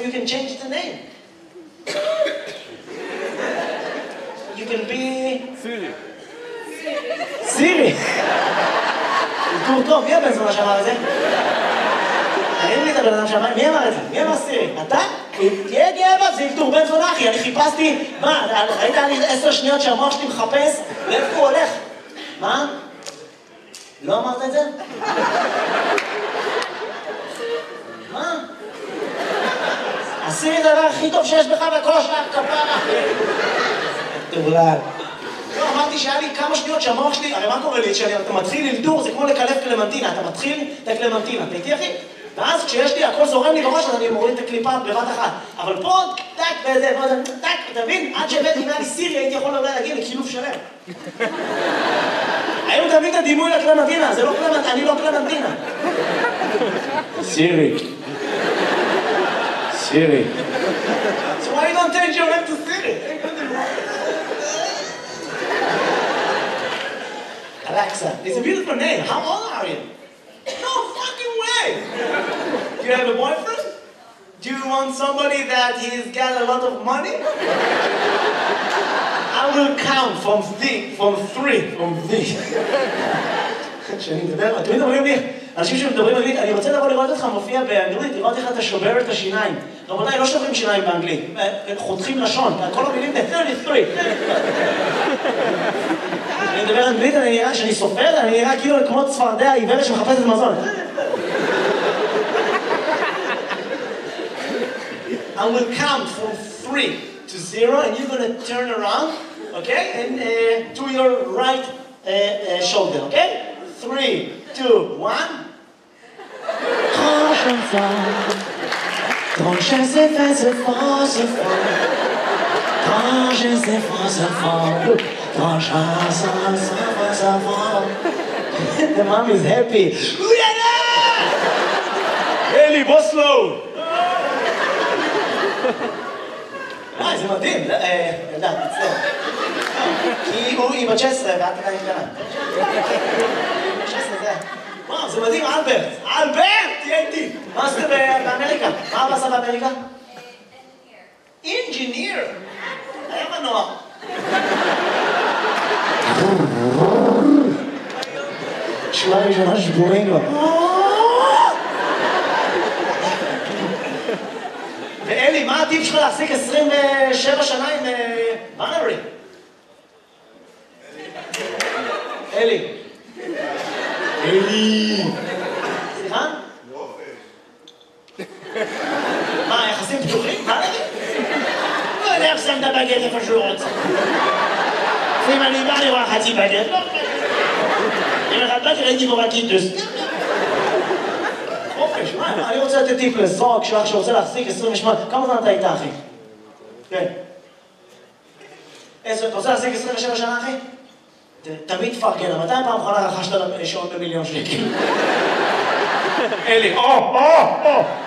you can change the name. You can be... סירי. אזכור טוב, מי הבן זונה שאמר את זה? אין לי את הבן אדם שאמר, מי אמר את זה? מי אמר סירי? אתה? תהיה גאה בה, זה אלתור בן זונה אחי, אני חיפשתי, מה, ראית לי 10 שניות שהמוח שלי מחפש? לאיפה הוא הולך? מה? לא אמרת את זה? מה? הסירי זה הדבר הכי טוב שיש בך וכל השאר כפרה. תאולל. לא, אמרתי שהיה לי כמה שניות שהמוח שלי, הרי מה קורה לי? כשאתה מתחיל ללדור, זה כמו לקלף קלמנטינה, אתה מתחיל את הקלמנטינה, אתה איתי אחי? ואז כשיש לי, הכל זורם לי בראש, אז אני מוריד את הקליפה בבת אחת. אבל פה, טק, וזה, טק, אתה מבין? עד שהבאתי, אם היה לי סירי, הייתי יכול אולי להגיע לקילוף שלם. היום תביא את הדימוי לקלמנטינה, זה לא קלמנטינה, אני לא קלמנטינה. סירי. סירי. So why you don't change your name to Siri? Alexa, it's a beautiful name. How old are you? No fucking way! Do you have a boyfriend? Do you want somebody that he's got a lot of money? I will count from three. כשאני מדבר, תמיד אומרים לי, אנשים שמדברים אנגלית, אני רוצה לבוא לראות אותך מופיע באנגלית, לראות איך אתה שובר את השיניים. רבותיי, לא שוברים שיניים באנגלית, חותכים לשון, כל המילים ב-33. אני מדבר אנגלית, אני נראה, כשאני סופר, אני נראה כאילו כמו צפרדע עיוורת שמחפשת מזון. I will count from 3 to 0 and you're going to turn around, okay? And to your right shoulder, okay? 3, 2, 1. Grand chanson, grand chassé fait ce fort, grand chassé fait ce fort, grand chanson, ce fort. The mom is happy. Eli, בוא slow. זה מדהים, ילדה, תצטער. כי היא בת 16 ואת עדיין קטנה. 16 זה... וואו, זה מדהים, אלברט! אלברט! תהיה איתי! מה עשית באמריקה? מה אבא עשה באמריקה? אינג'יניר! היה מנוע. שורה ראשונה שבורים לו. ואלי, מה עדיף שלך להחזיק 27 שנה עם בנרי? אלי. אלי. סליחה? מה, יחסים פתוחים? מה נגיד? לא יודע איך שם את הבגט איפה שהוא רוצה. אם אני בא לראות חצי בגט, לא בגט. אם אחד בא ראיתי בו בקיטוס. חופש, מה? אני רוצה לתת טיפ לזוג שלך שרוצה להחזיק 28. כמה זמן אתה איתה, אחי? כן. אתה רוצה להחזיק 27 שנה, אחי? תמיד תפרגן, מתי פעם אחרונה רכשת שעון ב1,000,000 שקל? אלי, או!